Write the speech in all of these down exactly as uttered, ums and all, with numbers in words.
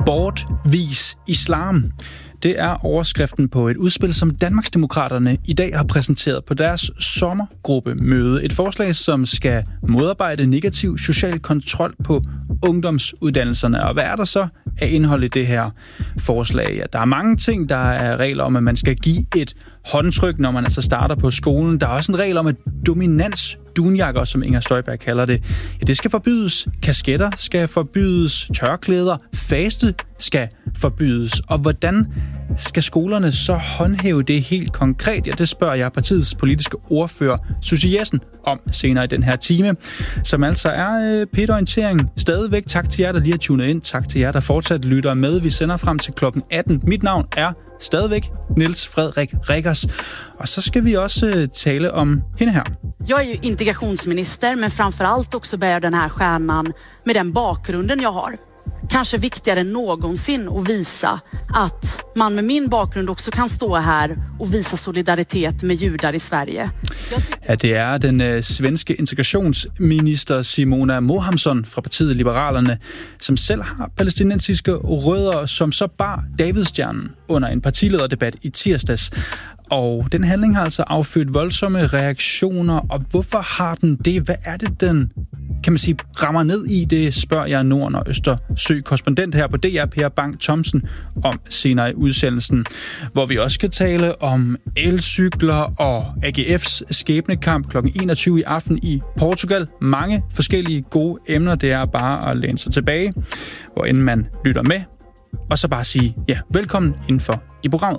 Bortvis islam. Det er overskriften på et udspil, som Danmarksdemokraterne i dag har præsenteret på deres sommergruppemøde. Et forslag, som skal modarbejde negativ social kontrol på ungdomsuddannelserne. Og hvad er der så af indhold i det her forslag? Ja, der er mange ting. Der er regler om, at man skal give et håndtryk, når man altså starter på skolen. Der er også en regel om, at dominans dunjakker, som Inger Støjberg kalder det, ja, det skal forbydes. Kasketter skal forbydes. Tørklæder, faste skal forbydes. Og hvordan skal skolerne så håndhæve det helt konkret? Ja, det spørger jeg partiets politiske ordfører, Susie Jessen, om senere i den her time, som altså er øh, P et-orientering. Stadigvæk tak til jer, der lige har tunet ind. Tak til jer, der fortsat lytter med. Vi sender frem til klokken atten. Mit navn er stadigvæk Niels Frederik Riggers. Og så skal vi også øh, tale om hende her. Jag är ju integrationsminister, men framförallt också bär den här stjärnan med den bakgrunden jag har. Kanske viktigare än någonsin att visa att man med min bakgrund också kan stå här och visa solidaritet med judar i Sverige. Ja, det er den øh, svenske integrationsminister Simona Mohamsson fra partiet Liberalerne, som selv har palæstinensiske rødder, som så bar Davidstjernen under en partilederdebat i tirsdags. Og den handling har altså affødt voldsomme reaktioner, og hvorfor har den det? Hvad er det, den, kan man sige, rammer ned i? Det spørger jeg Norden og Østersø-korrespondent her på D R, Per Bang Thomsen, om senere i udsendelsen, hvor vi også skal tale om elcykler og A G F's skæbnekamp klokken enogtyve i aften i Portugal. Mange forskellige gode emner, det er bare at læne sig tilbage, hvor end man lytter med, og så bare sige, ja, velkommen indenfor i programmet.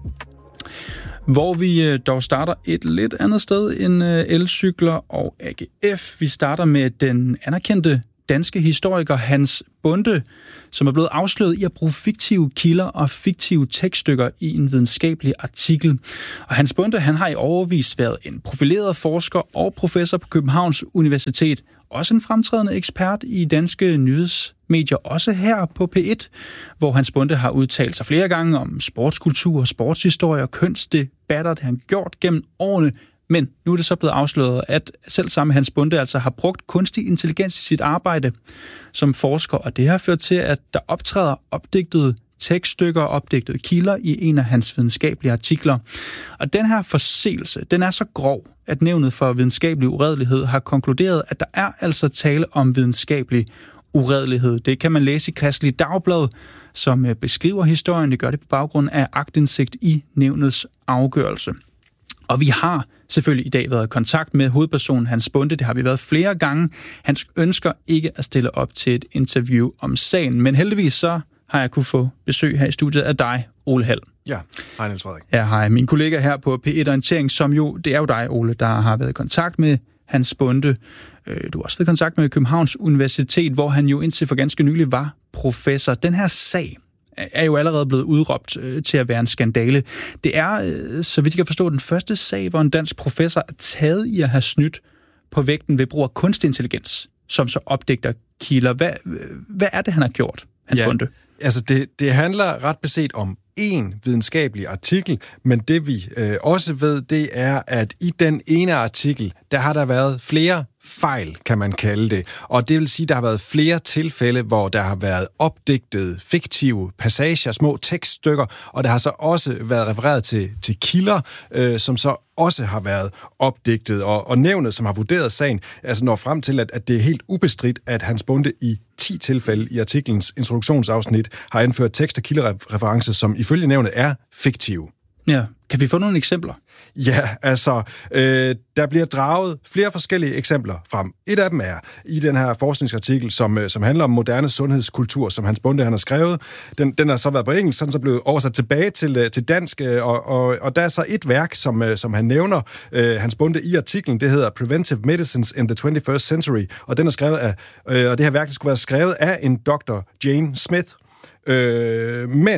Hvor vi dog starter et lidt andet sted end elcykler og A G F. Vi starter med den anerkendte danske historiker Hans Bonde, som er blevet afsløret i at bruge fiktive kilder og fiktive tekststykker i en videnskabelig artikel. Og Hans Bonde, han har i årevis været en profileret forsker og professor på Københavns Universitet. Også en fremtrædende ekspert i danske nyhedsmedier, også her på P et, hvor Hans Bonde har udtalt sig flere gange om sportskultur, sportshistorie og kønsdebatter. Det har han gjort gennem årene. Men nu er det så blevet afsløret, at selv samme Hans Bonde altså har brugt kunstig intelligens i sit arbejde som forsker, og det har ført til, at der optræder opdigtede tekststykker og opdigtede kilder i en af hans videnskabelige artikler. Og den her forseelse, den er så grov, at Nævnet for Videnskabelig Uredelighed har konkluderet, at der er altså tale om videnskabelig uredelighed. Det kan man læse i Kristeligt Dagblad, som beskriver historien. Det gør det på baggrund af aktindsigt i nævnets afgørelse. Og vi har selvfølgelig i dag været i kontakt med hovedpersonen Hans Bonde. Det har vi været flere gange. Han ønsker ikke at stille op til et interview om sagen, men heldigvis så har jeg kunne få besøg her i studiet af dig, Ole Hald. Ja, hej Niels Frederik. Ja, hej. Min kollega her på P et-orientering, som jo, det er jo dig, Ole, der har været i kontakt med Hans Bonde. Du har også været i kontakt med Københavns Universitet, hvor han jo indtil for ganske nylig var professor. Den her sag er jo allerede blevet udråbt til at være en skandale. Det er, så vidt jeg kan forstå, den første sag, hvor en dansk professor er taget i at have snydt på vægten ved brug af kunstig intelligens, som så opdigter kilder. Hvad, hvad er det, han har gjort, Hans ja, Bonde? Altså, det, det handler ret beset om en videnskabelig artikel, men det vi øh, også ved, det er, at i den ene artikel, der har der været flere fejl, kan man kalde det. Og det vil sige, at der har været flere tilfælde, hvor der har været opdigtet fiktive passager, små tekststykker, og der har så også været refereret til, til kilder, øh, som så også har været opdigtet. Og, og nævnet, som har vurderet sagen, altså når frem til, at, at det er helt ubestridt, at Hans Bonde i ti tilfælde i artiklens introduktionsafsnit har anført tekst- og kildereferencer, som ifølge nævnet er fiktive. Ja, kan vi få nogle eksempler? Ja, altså, øh, der bliver draget flere forskellige eksempler frem. Et af dem er i den her forskningsartikel, som, øh, som handler om moderne sundhedskultur, som Hans Bonde han har skrevet. Den, den har så været på engelsk, sådan så blevet oversat tilbage til, øh, til dansk, øh, og, og, og der er så et værk, som, øh, som han nævner, øh, Hans Bonde i artiklen, det hedder Preventive Medicines in the twenty-first century, og den er skrevet af, øh, og det her værk, det skulle være skrevet af en doktor Jane Smith. Øh, men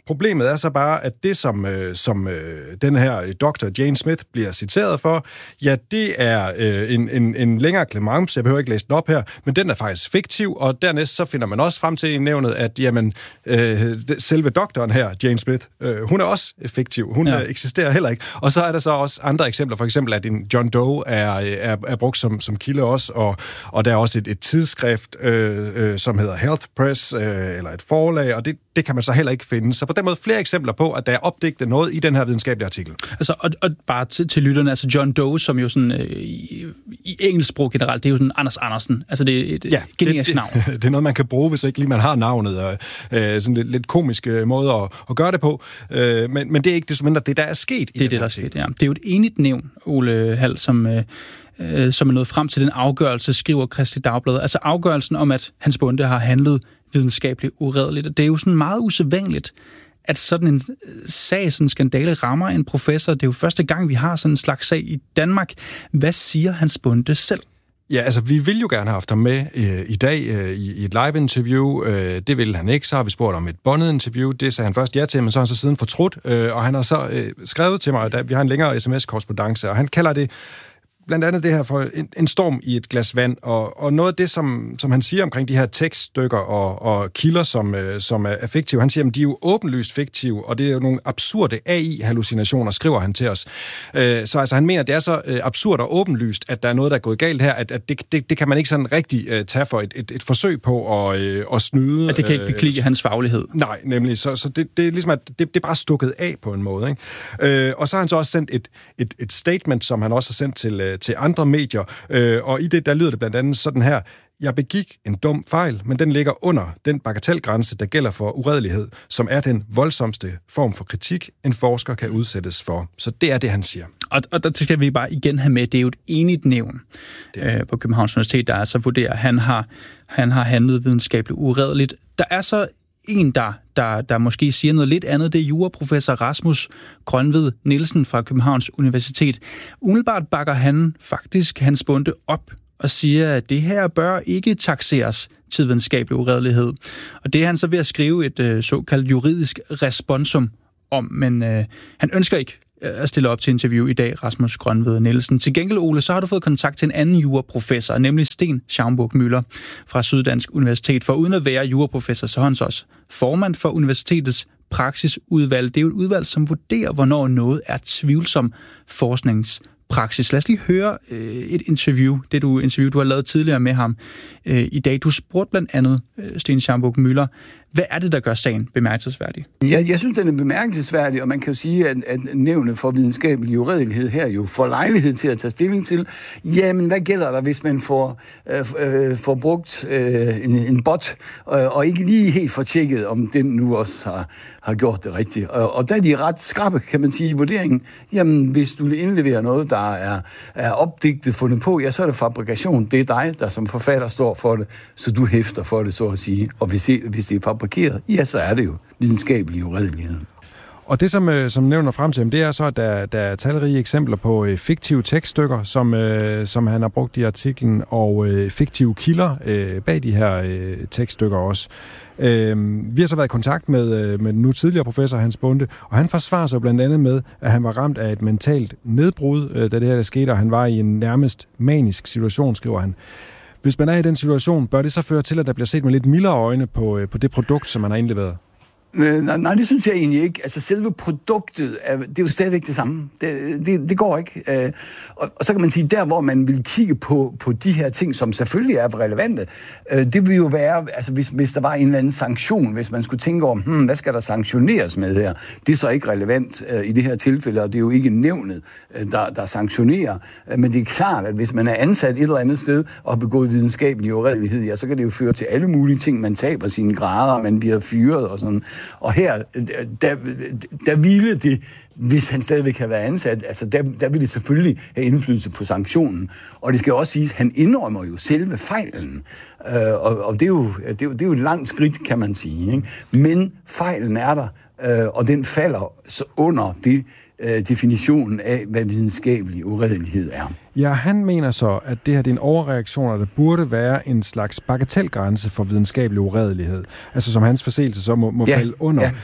problemet er så bare, at det, som, øh, som øh, den her doktor Jane Smith bliver citeret for, ja, det er øh, en, en, en længere klemence, jeg behøver ikke læse den op her, men den er faktisk fiktiv, og dernæst så finder man også frem til i nævnet, at jamen, øh, selve doktoren her, Jane Smith, øh, hun er også fiktiv. Hun ja. eksisterer heller ikke. Og så er der så også andre eksempler, for eksempel at en John Doe er, er, er brugt som, som kilde også, og, og der er også et, et tidsskrift, øh, øh, som hedder Health Press, øh, eller et forlag, og det, det kan man så heller ikke finde. Så på den måde flere eksempler på, at der er opdigtet noget i den her videnskabelige artikel. Altså, og, og bare til, til lytterne, altså John Doe, som jo sådan, øh, i, i engelsk sprog generelt, det er jo sådan Anders Andersen. Altså det er et ja, generisk navn. Det, det er noget, man kan bruge, hvis ikke lige man har navnet, og øh, sådan lidt, lidt komiske måde at, at gøre det på. Øh, men, men det er ikke det, som mindre det, der er sket. Det er det, der er sket, ja. Det er jo et enigt nævn, Ole Hald, som... Øh, som er nået frem til den afgørelse, skriver Kristeligt Dagblad. Altså afgørelsen om, at Hans Bonde har handlet videnskabeligt uredeligt. Og det er jo sådan meget usædvanligt, at sådan en sag, sådan en skandale, rammer en professor. Det er jo første gang, vi har sådan en slags sag i Danmark. Hvad siger Hans Bonde selv? Ja, altså, vi vil jo gerne have haft ham med øh, i dag øh, i, i et live-interview. Øh, det ville han ikke. Så har vi spurgt om et båndet interview. Det sagde han først ja til, men så har han så siden fortrudt. Øh, og han har så øh, skrevet til mig, at vi har en længere sms-korrespondance, og han kalder det blandt andet det her for en, en storm i et glas vand, og, og noget af det, som, som han siger omkring de her tekststykker og, og kilder, som, øh, som er fiktive, han siger, at de er jo åbenlyst fiktive, og det er jo nogle absurde A I-hallucinationer, skriver han til os. Øh, så altså, han mener, at det er så øh, absurd og åbenlyst, at der er noget, der er gået galt her, at, at det, det, det kan man ikke sådan rigtig øh, tage for et, et, et forsøg på at, øh, at snyde. At det kan ikke beklikke øh, hans faglighed. Nej, nemlig. Så, så det, det er ligesom, at det, det er bare stukket af på en måde. Ikke? Øh, og så har han så også sendt et, et, et statement, som han også har sendt til øh, til andre medier, øh, og i det, der lyder det blandt andet sådan her: Jeg begik en dum fejl, men den ligger under den bagatelgrænse, der gælder for uredelighed, som er den voldsomste form for kritik, en forsker kan udsættes for. Så det er det, han siger. Og, og der skal vi bare igen have med, det er jo et enigt nævn øh, på Københavns Universitet, der altså vurderer, at han har, han har handlet videnskabeligt uredeligt. Der er så en, der, der, der måske siger noget lidt andet, det er juraprofessor Rasmus Grønved Nielsen fra Københavns Universitet. Umiddelbart bakker han faktisk Hans Bonde op og siger, at det her bør ikke takseres til videnskabelig uredelighed. Og det er han så ved at skrive et øh, såkaldt juridisk responsum om, men øh, han ønsker ikke at stille op til interview i dag, Rasmus Grønved Nielsen. Til gengæld, Ole, så har du fået kontakt til en anden juraprofessor, nemlig Sten Schaumburg-Müller fra Syddansk Universitet. For uden at være juraprofessor, så er han så også formand for universitetets praksisudvalg. Det er jo et udvalg, som vurderer, hvornår noget er tvivlsom forskningspraksis. Lad os lige høre øh, et interview, det du interview, du har lavet tidligere med ham øh, i dag. Du spurgte blandt andet øh, Sten Schaumburg-Müller, hvad er det, der gør sagen bemærkelsesværdig? Ja, jeg synes, den er bemærkelsesværdig, og man kan jo sige, at, at nævnet for videnskabelig uredelighed her jo får lejlighed til at tage stilling til, jamen, hvad gælder der, hvis man får, øh, øh, får brugt øh, en, en bot, øh, og ikke lige helt får tjekket, om den nu også har, har gjort det rigtigt. Og, og der er de ret skrappe, kan man sige, i vurderingen. Jamen, hvis du indleverer noget, der er, er opdigtet, fundet på, ja, så er det fabrikation. Det er dig, der som forfatter står for det, så du hæfter for det, så at sige. Og hvis det, hvis det er fabrikeret, ja, så er det jo videnskabelig uredelighed. Og det, som, som nævner frem til ham, det er så, at der, der er talrige eksempler på øh, fiktive tekststykker, som, øh, som han har brugt i artiklen, og øh, fiktive kilder øh, bag de her øh, tekststykker også. Øh, vi har så været i kontakt med, øh, med den nu tidligere professor Hans Bonde, og han forsvarer sig blandt andet med, at han var ramt af et mentalt nedbrud, øh, da det her der skete, og han var i en nærmest manisk situation, skriver han. Hvis man er i den situation, bør det så føre til, at der bliver set med lidt mildere øjne på, på det produkt, som man har indleveret? Nej, nej, det synes jeg egentlig ikke. Altså, selve produktet, er, det er jo stadigvæk det samme. Det, det, det går ikke. Øh, og, og så kan man sige, der hvor man vil kigge på, på de her ting, som selvfølgelig er relevante, øh, det vil jo være, altså hvis, hvis der var en eller anden sanktion, hvis man skulle tænke om, hmm, hvad skal der sanktioneres med her? Det er så ikke relevant øh, i det her tilfælde, og det er jo ikke nævnet, øh, der, der sanktionerer. Øh, men det er klart, at hvis man er ansat et eller andet sted og har begået videnskabelig uredelighed, ja, så kan det jo føre til alle mulige ting. Man taber sine grader, man bliver fyret og sådan. Og her, der, der ville det, hvis han stadigvæk har været ansat, altså der, der ville det selvfølgelig have indflydelse på sanktionen. Og det skal også siges, at han indrømmer jo selve fejlen. Øh, og og det, er jo, det, er jo, det er jo et langt skridt, kan man sige. Ikke? Men fejlen er der, øh, og den falder så under det, øh, definitionen af, hvad videnskabelig uredelighed er. Ja, han mener så, at det her det er en overreaktion, og der burde være en slags bagatelgrænse for videnskabelig uredelighed. Altså som hans forseelse så må, må ja, falde under. Ja.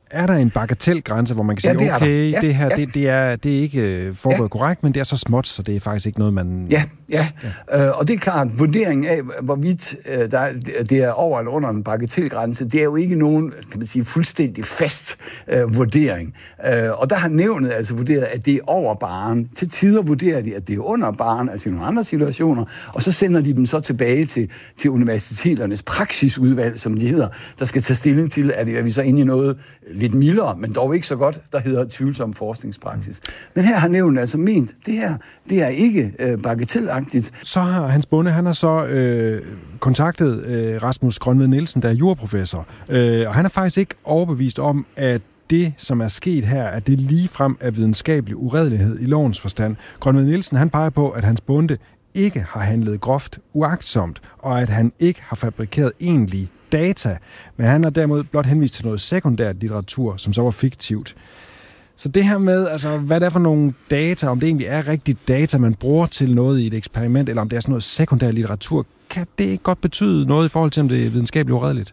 er der en bagatelgrænse, hvor man kan sige, ja, det okay, ja, det her, ja. det, det, er, det er ikke foregået ja. korrekt, men det er så småt, så det er faktisk ikke noget, man... Ja, ja. ja. Øh, og det er klart, vurderingen af, hvorvidt øh, der, det er over eller under en bagatelgrænse, det er jo ikke nogen, kan man sige, fuldstændig fast øh, vurdering. Øh, og der har nævnet altså vurderet, at det er over barren. Til tider vurderer de, at det er under barren, altså i nogle andre situationer, og så sender de dem så tilbage til, til universiteternes praksisudvalg, som de hedder, der skal tage stilling til, at er vi så inde i noget lidt mildere, men dog ikke så godt, der hedder tvivlsom forskningspraksis. Men her har nævnet altså ment, det her, det er ikke øh, bagatelagtigt. Så har Hans Bonde, han har så øh, kontaktet øh, Rasmus Grønved Nielsen, der er juraprofessor, øh, og han er faktisk ikke overbevist om, at det, som er sket her, at det ligefrem er videnskabelig uredelighed i lovens forstand. Grønved Nielsen, han peger på, at Hans Bonde ikke har handlet groft uagtsomt, og at han ikke har fabrikeret egentlige data, men han har derimod blot henvist til noget sekundært litteratur, som så var fiktivt. Så det her med, altså, hvad det er for nogle data, om det egentlig er rigtigt data, man bruger til noget i et eksperiment, eller om det er sådan noget sekundær litteratur, kan det ikke godt betyde noget i forhold til, om det er videnskabeligt uredeligt?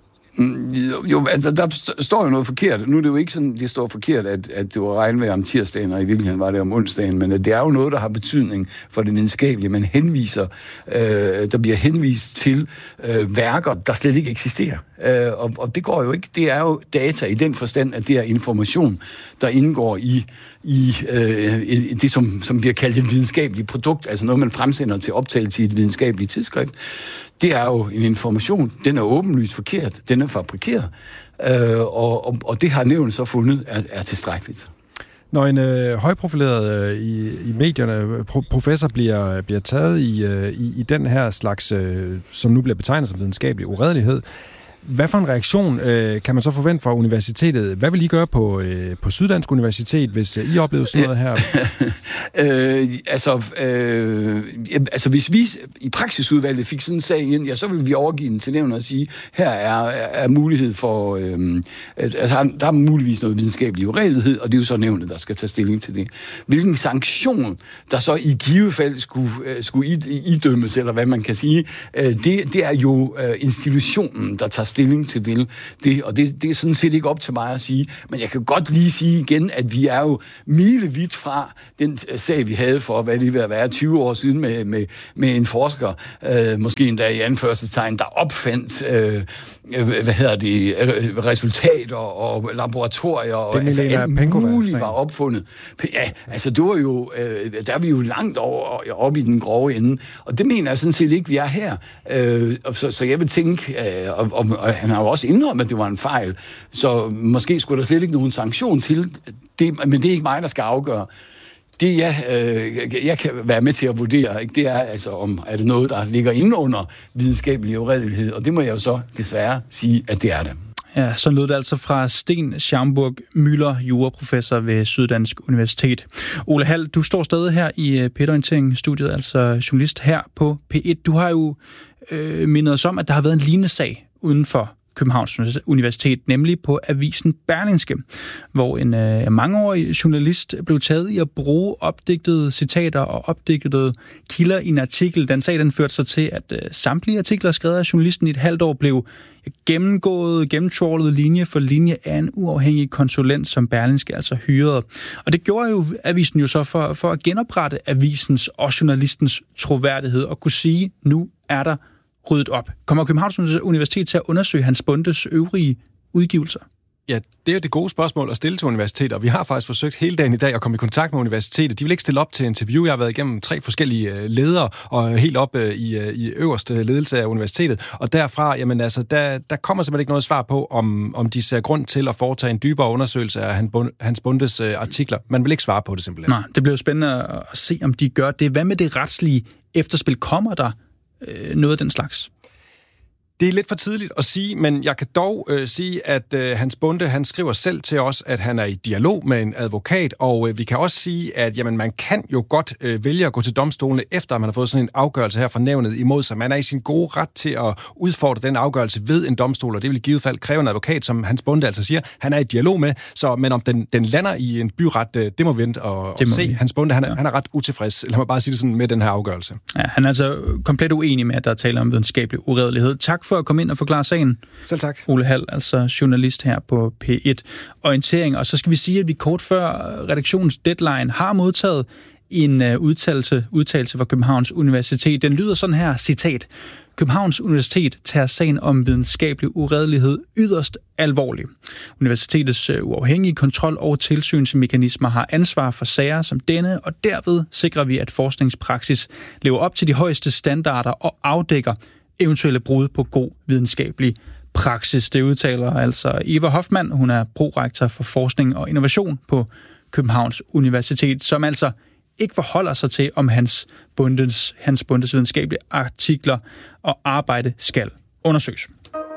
Jo, jo, altså der står jo noget forkert. Nu er det jo ikke sådan, det står forkert, at, at det var regnvejr om tirsdagen, og i virkeligheden var det om onsdagen, men det er jo noget, der har betydning for det videnskabelige. Man henviser, øh, der bliver henvist til øh, værker, der slet ikke eksisterer. Øh, og, og det går jo ikke. Det er jo data i den forstand, at det er information, der indgår i, i øh, det, som, som bliver kaldt et videnskabeligt produkt, altså noget, man fremsender til optagelse i et videnskabeligt tidsskrift. Det er jo en information, den er åbenlyst forkert, den er fabrikeret, øh, og, og, og det har nævnet så fundet er, er tilstrækkeligt. Når en øh, højprofileret øh, i, i medierne pro- professor bliver, bliver taget i, øh, i, i den her slags, øh, som nu bliver betegnet som videnskabelig uredelighed, hvad for en reaktion øh, kan man så forvente fra universitetet? Hvad vil I gøre på, øh, på Syddansk Universitet, hvis øh, I oplever sådan noget her? øh, altså, øh, altså, hvis vi i praksisudvalget fik sådan en sag ind, ja, så vil vi overgive den til nævnet og sige, her er, er mulighed for, øh, at, at der er muligvis noget videnskabelig uredelighed, og det er jo så nævnet, der skal tage stilling til det. Hvilken sanktion, der så i givet fald skulle, øh, skulle idømmes, eller hvad man kan sige, øh, det, det er jo øh, institutionen, der tager stilling til det, det og det, det er sådan set ikke op til mig at sige, men jeg kan godt lige sige igen, at vi er jo milevidt fra den sag, vi havde for, hvad det vil være tyve år siden med, med, med en forsker, øh, måske endda i anførselstegn, der opfandt, øh, hvad hedder det, resultater og laboratorier, og altså alt muligt var opfundet. Ja, altså det var jo, øh, der er vi jo langt over, op i den grove ende, og det mener jeg sådan set ikke, vi er her. Øh, så, så jeg vil tænke, øh, og, og og han har jo også indrømmet, at det var en fejl, så måske skulle der slet ikke nogen sanktion til det, men det er ikke mig, der skal afgøre. Det, jeg, øh, jeg kan være med til at vurdere, ikke, det er altså, om er det noget, der ligger inde under videnskabelig uredelighed, og det må jeg jo så desværre sige, at det er det. Ja, så lød det altså fra Sten Schaumburg Müller, juraprofessor ved Syddansk Universitet. Ole Hald, du står stadig her i P et-orientering-studiet, altså journalist her på P et. Du har jo øh, mindet os om, at der har været en lignende sag uden for Københavns Universitet, nemlig på avisen Berlingske, hvor en øh, mangeårig journalist blev taget i at bruge opdigtede citater og opdigtede kilder i en artikel. Den sag den førte sig til, at øh, samtlige artikler skrevet af journalisten i et halvt år blev gennemgået, gennemtrawlet linje for linje af en uafhængig konsulent, som Berlingske altså hyrede. Og det gjorde jo avisen jo så for, for at genoprette avisens og journalistens troværdighed og kunne sige, nu er der ryddet op. Kommer Københavns Universitet til at undersøge Hans Bondes øvrige udgivelser? Ja, det er jo det gode spørgsmål at stille til universiteter, og vi har faktisk forsøgt hele dagen i dag at komme i kontakt med universitetet. De vil ikke stille op til interview. Jeg har været igennem tre forskellige ledere og helt op i, i øverste ledelse af universitetet, og derfra, jamen altså, der, der kommer simpelthen ikke noget svar på, om, om de ser grund til at foretage en dybere undersøgelse af Hans Bondes artikler. Man vil ikke svare på det simpelthen. Nej, det bliver jo spændende at se, om de gør det. Hvad med det retslige efterspil? Kommer der øh, noget af den slags? Det er lidt for tidligt at sige, men jeg kan dog øh, sige, at øh, Hans Bonde, han skriver selv til os, at han er i dialog med en advokat, og øh, vi kan også sige, at jamen, man kan jo godt øh, vælge at gå til domstolene, efter man har fået sådan en afgørelse her fra nævnet imod sig. Man er i sin gode ret til at udfordre den afgørelse ved en domstol, og det vil i givet fald kræve en advokat, som Hans Bonde altså siger, han er i dialog med, så, men om den, den lander i en byret, øh, det må vi vente og, og se. Vi. Hans Bonde, han er, ja. han er ret utilfreds, lad mig bare sige det sådan, med den her afgørelse. Ja, han er altså komplet uenig med, at der er tale om videnskabelig uredelighed. Tak for at komme ind og forklare sagen. Selv tak. Ole Hald, altså journalist her på P et Orientering. Og så skal vi sige, at vi kort før redaktionens deadline har modtaget en uh, udtalelse, udtalelse fra Københavns Universitet. Den lyder sådan her, citat: Københavns Universitet tager sagen om videnskabelig uredelighed yderst alvorligt. Universitetets uh, uafhængige kontrol- og tilsynsmekanismer har ansvar for sager som denne, og derved sikrer vi, at forskningspraksis lever op til de højeste standarder og afdækker eventuelle brud på god videnskabelig praksis. Det udtaler altså Eva Hoffmann. Hun er prorektor for forskning og innovation på Københavns Universitet, som altså ikke forholder sig til, om hans bundes, hans bundes videnskabelige artikler og arbejde skal undersøges.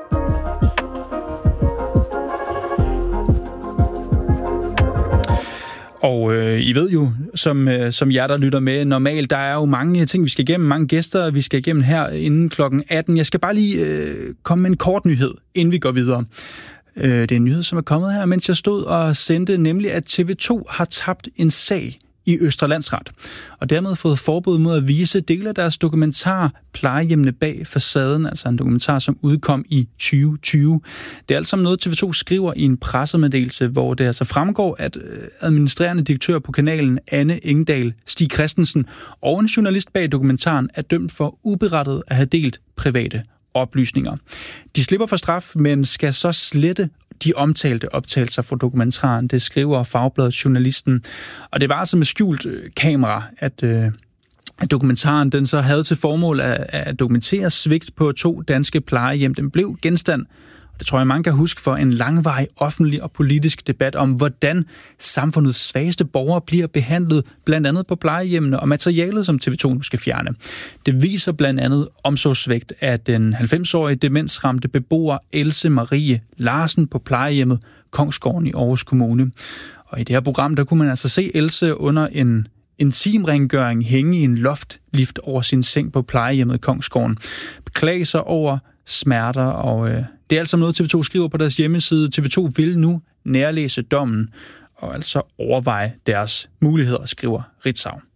Og øh, I ved jo, som, øh, som jer, der lytter med normalt, der er jo mange ting, vi skal igennem, mange gæster, vi skal igennem her inden klokken atten. Jeg skal bare lige øh, komme med en kort nyhed, inden vi går videre. Øh, det er en nyhed, som er kommet her, mens jeg stod og sendte, nemlig at T V to har tabt en sag i Østre Landsret, og dermed fået forbud mod at vise dele af deres dokumentar Plejehjemmene bag facaden, altså en dokumentar, som udkom i tyve tyve. Det er altså noget, T V to skriver i en pressemeddelelse, hvor det altså fremgår, at administrerende direktør på kanalen, Anne Engdahl Stig Christensen, og en journalist bag dokumentaren er dømt for uberettiget at have delt private oplysninger. De slipper for straf, men skal så slette de omtalte optagelser fra dokumentaren. Det skriver Fagbladet Journalisten. Og det var altså med skjult kamera, at, øh, at dokumentaren den så havde til formål at, at dokumentere svigt på to danske plejehjem. Den blev genstand, og det tror jeg mange kan huske, for en langvarig offentlig og politisk debat om, hvordan samfundets svageste borgere bliver behandlet, blandt andet på plejehjemmene, og materialet, som T V to nu skal fjerne. Det viser blandt andet omsorgssvigt af den halvfems-årige demensramte beboer Else Marie Larsen på plejehjemmet Kongsgården i Aarhus Kommune. Og i det her program, der kunne man altså se Else under en intimrengøring hænge i en loftlift over sin seng på plejehjemmet Kongsgården. Beklage sig over smerter, og øh, det er altså noget, T V to skriver på deres hjemmeside. T V to vil nu nærlæse dommen og altså overveje deres muligheder, skriver Ritzau.